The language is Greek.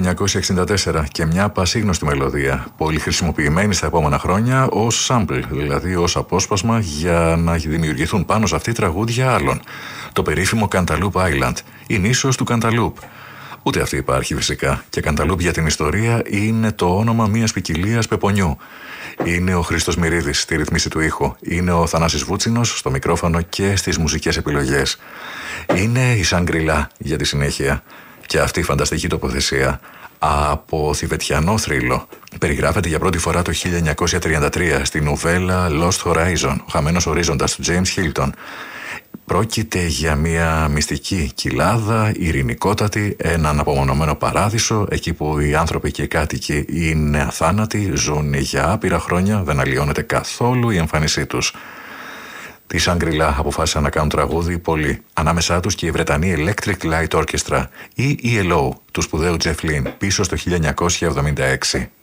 1964 και μια πασίγνωστη μελωδία, πολύ χρησιμοποιημένη στα επόμενα χρόνια ως sample, δηλαδή ως απόσπασμα για να δημιουργηθούν πάνω σε αυτή τραγούδια άλλων. Το περίφημο Cantaloupe Island, η νήσος του Cantaloupe. Ούτε αυτή υπάρχει φυσικά, και Cantaloupe για την ιστορία είναι το όνομα μιας ποικιλίας πεπονιού. Είναι ο Χρήστος Μυρίδης στη ρυθμίση του ήχου, είναι ο Θανάσης Βούτσινος στο μικρόφωνο και στις μουσικές επιλογές. Είναι η Σαγκριλά για τη συνέχεια. Και αυτή η φανταστική τοποθεσία από θιβετιανό θρύλο περιγράφεται για πρώτη φορά το 1933 στη νουβέλα Lost Horizon, ο χαμένος ορίζοντας του James Hilton. Πρόκειται για μια μυστική κοιλάδα, ειρηνικότατη, έναν απομονωμένο παράδεισο, εκεί που οι άνθρωποι και οι κάτοικοι είναι αθάνατοι, ζουν για άπειρα χρόνια, δεν αλλοιώνεται καθόλου η εμφάνισή τους. Τη Σαγκριλά αποφάσισαν να κάνουν τραγούδι πολλοί. Ανάμεσά τους και η Βρετανή Electric Light Orchestra ή ELO του σπουδαίου Jeff Lynne πίσω στο 1976.